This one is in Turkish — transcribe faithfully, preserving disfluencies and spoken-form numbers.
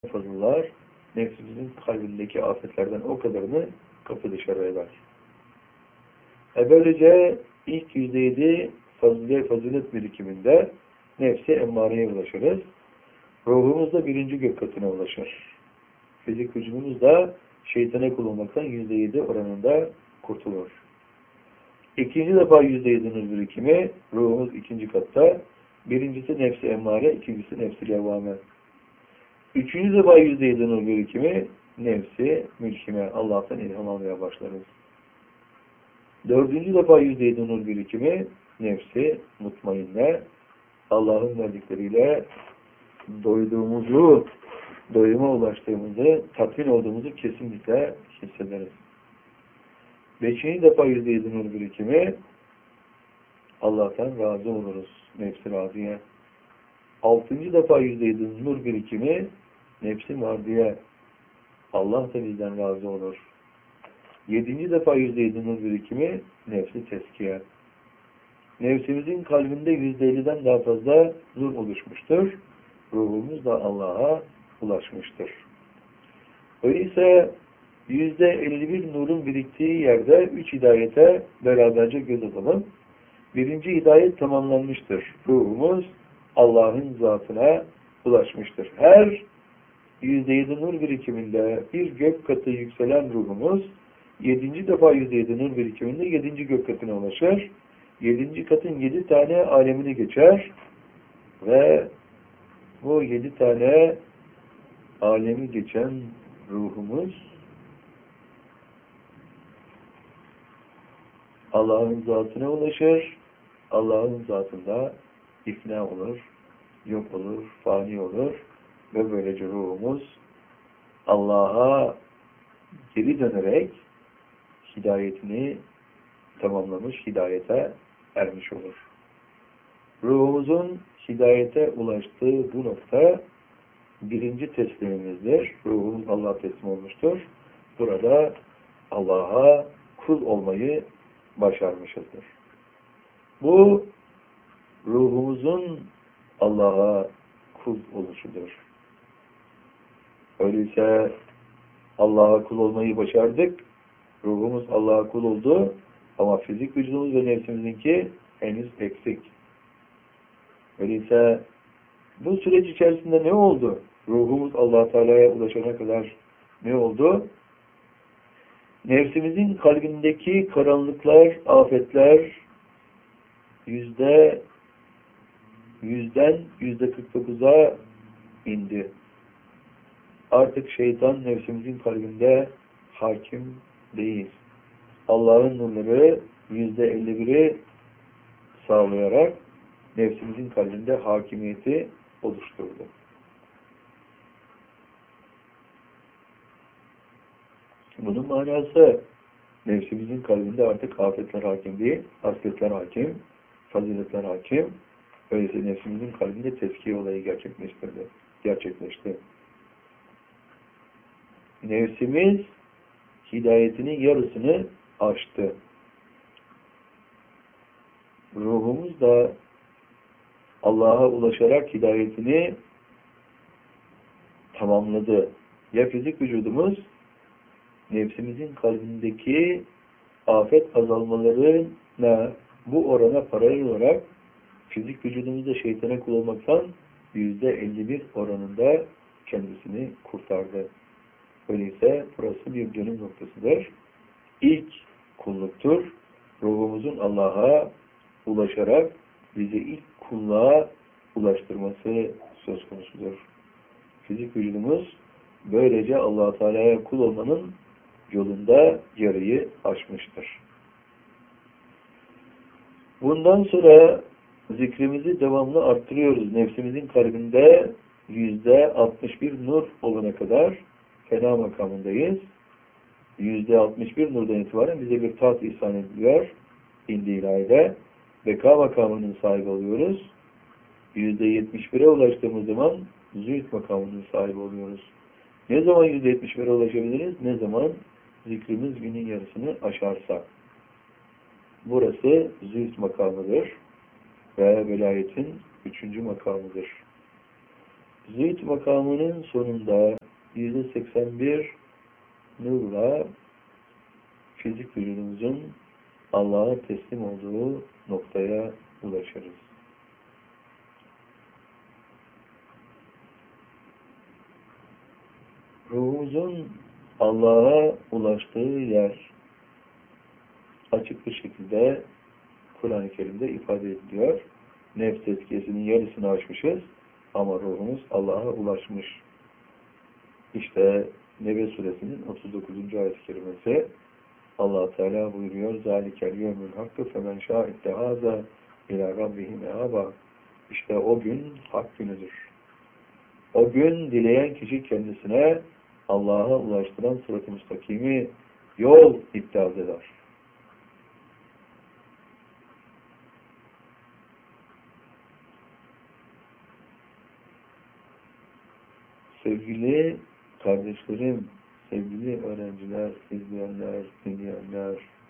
fazlalar nefsimizin kalbindeki afetlerden o kadarını kapı dışarı eder. E böylece ilk yüzde yedi fazilet, fazilet birikiminde nefsi emmareye ulaşırız. Ruhumuz da birinci gök katına ulaşır. Fizik vücudumuz da şeytana kul olmaktan yüzde yedi oranında kurtulur. İkinci defa yüzde yedinin birikimi ruhumuz ikinci katta. Birincisi nefsi emmare, ikincisi nefsi levvame. Üçüncü defa yüzde yedinin birikimi nefsi mülkime, Allah'tan ilham almaya başlarız. Dördüncü defa yüzde yedinin birikimi nefsi mutmainne, Allah'ın verdikleriyle doyduğumuzu, doyuma ulaştığımızı, tatmin olduğumuzu kesinlikle hissederiz. Beşinci defa yüzde yedinin birikimi Allah'tan razı oluruz. Nefsi raziye. Altıncı defa yüzde yedinin nur birikimi nefsi mardiye. Allah da bizden razı olur. Yedinci defa yüzde yedinin birikimi nefsi teskiye. Nefsimizin kalbinde yüzde elliden daha fazla nur oluşmuştur. Ruhumuz da Allah'a ulaşmıştır. Öyleyse yüzde elli bir nurun biriktiği yerde üç hidayete beraberce göz atalım. Birinci hidayet tamamlanmıştır. Ruhumuz Allah'ın zatına ulaşmıştır. Her yüzde yedi nur birikiminde bir gök katı yükselen ruhumuz yedinci defa yüzde yedi nur birikiminde yedinci gök katına ulaşır. Yedinci katın yedi tane alemini geçer ve bu yedi tane alemi geçen ruhumuz Allah'ın zatına ulaşır. Allah'ın zatında ifna olur, yok olur, fani olur ve böylece ruhumuz Allah'a geri dönerek hidayetini tamamlamış, hidayete ermiş olur. Ruhumuzun hidayete ulaştığı bu nokta birinci teslimimizdir. Ruhumuz Allah'a teslim olmuştur. Burada Allah'a kul olmayı başarmışızdır. Bu ruhumuzun Allah'a kul oluşudur. Öyleyse Allah'a kul olmayı başardık. Ruhumuz Allah'a kul oldu. Ama fizik vücudumuz ve nefsimizinki henüz eksik. Öyleyse bu süreç içerisinde ne oldu? Ruhumuz Allah Teala'ya ulaşana kadar ne oldu? Nefsimizin kalbindeki karanlıklar, afetler yüzde yüzden yüzde kırk dokuza indi. Artık şeytan nefsimizin kalbinde hakim değil. Allah'ın nurları yüzde elli biri sağlayarak nefsimizin kalbinde hakimiyeti oluşturdu. Bunun manası nefsimizin kalbinde artık afetler hakim değil, hasletler hakim, faziletler hakim. Öyleyse nefsimizin kalbinde tezkiye olayı gerçekleştirdi. Gerçekleşti. Nefsimiz hidayetinin yarısını aştı. Ruhumuz da Allah'a ulaşarak hidayetini tamamladı. Ya fizik vücudumuz nefsimizin kalbindeki afet azalmalarına bu orana paralel olarak fizik vücudumuzda şeytana kul olmaktan yüzde elli bir oranında kendisini kurtardı. Öyleyse burası bir dönüm noktasıdır. İlk kulluktur. Ruhumuzun Allah'a ulaşarak bizi ilk kulluğa ulaştırması söz konusudur. Fizik vücudumuz böylece Allah Teala'ya kul olmanın yolunda yarıyı aşmıştır. Bundan sonra zikrimizi devamlı arttırıyoruz. Nefsimizin kalbinde yüzde altmış bir nur olana kadar fena makamındayız. Yüzde altmış bir nurdan itibaren bize bir taat ihsan ediliyor. İndi ilahide. Beka makamının sahibi oluyoruz. Yüzde yetmiş bire ulaştığımız zaman zühd makamının sahibi oluyoruz. Ne zaman yüzde yetmiş bire ulaşabiliriz? Ne zaman zikrimiz günün yarısını aşarsa. Burası zühd makamıdır ve velayetin üçüncü makamıdır. Zühd makamının sonunda yüzde seksen bir nurla fizik vücudumuzun Allah'a teslim olduğu noktaya ulaşırız. Ruhumuzun Allah'a ulaştığı yer açık bir şekilde Kur'an-ı Kerim'de ifade ediliyor. Nefs tezkiyesinin yarısını aşmışız ama ruhumuz Allah'a ulaşmış. İşte Nebe suresinin otuz dokuzuncu ayet-i kerimesi Allah Teala buyuruyor: "Zalikel yevmül hakkı femen şâ ittehâza ilâ rabbihi meâbâ." İşte o gün hak günüdür. O gün dileyen kişi kendisine Allah'a ulaştıran sırat-ı müstakimi yol iptal eder. Sevgili kardeşlerim, sevgili öğrenciler, izleyenler, dinleyenler,